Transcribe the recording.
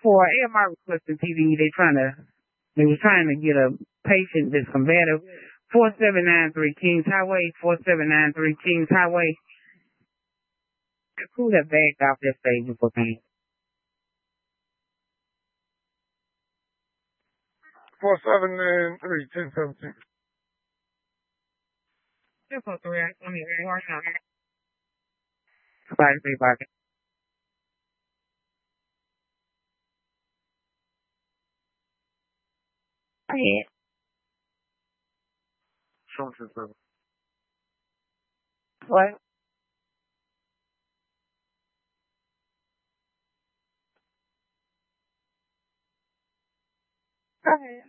for AMR Requested TV. They was trying to get a patient that's combative. 4793 Kings Highway, 4793 Kings Highway. The crew that backed off that station for me. 4793 1017. 243, I mean, Somebody say back. Go ahead. What? Go ahead.